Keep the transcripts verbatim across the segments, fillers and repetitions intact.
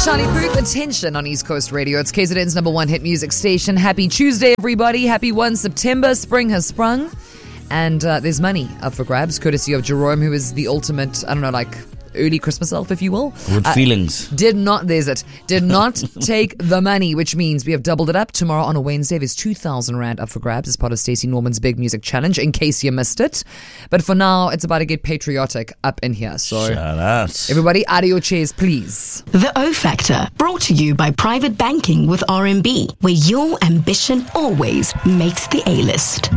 Charlie Puth, Attention on East Coast Radio. It's K Z N's number one hit music station. Happy Tuesday, everybody. Happy first of September. Spring has sprung. And uh, there's money up for grabs, courtesy of Jerome, who is the ultimate, I don't know, like early Christmas elf, if you will. With uh, feelings. Did not, there's it, did not take the money, which means we have doubled it up. Tomorrow on a Wednesday, there's two thousand Rand up for grabs as part of Stacey Norman's Big Music Challenge, in case you missed it. But for now, it's about to get patriotic up in here. So, shout out. Everybody, out of your chairs, please. The O Factor, brought to you by Private Banking with R M B, where your ambition always makes the A-list.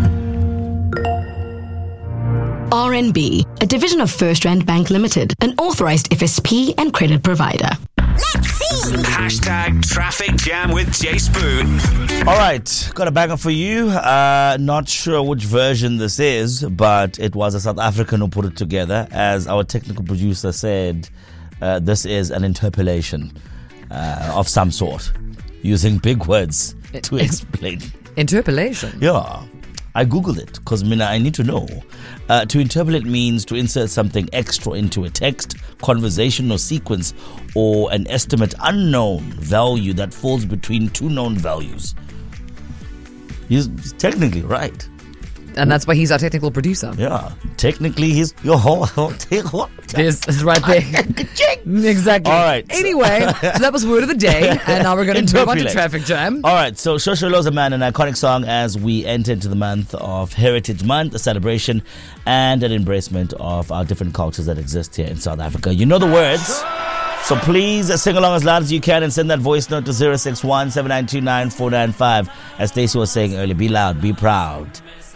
R N B, a division of First Rand Bank Limited, an authorized F S P and credit provider. Let's see! Hashtag traffic jam with Jay Spoon. All right, got a banger for you. Uh, not sure which version this is, but it was a South African who put it together. As our technical producer said, uh, this is an interpolation uh, of some sort, using big words to explain. Interpolation? Yeah. I googled it because Mina, I need to know. Uh, to interpolate means to insert something extra into a text, conversation, or sequence, or an estimate unknown value that falls between two known values. He's, he's technically right. And that's why he's our technical producer. Yeah, technically he's your whole. It's, it's right there. Exactly. All right. Anyway, so that was word of the day, and now we're going to move on to traffic jam. All right. So Shosholoza Man, an iconic song as we enter into the month of Heritage Month, a celebration and an embracement of our different cultures that exist here in South Africa. You know the words. So please sing along as loud as you can and send that voice note to zero six one seven nine two nine four nine five. As Stacey was saying earlier, be loud, be proud.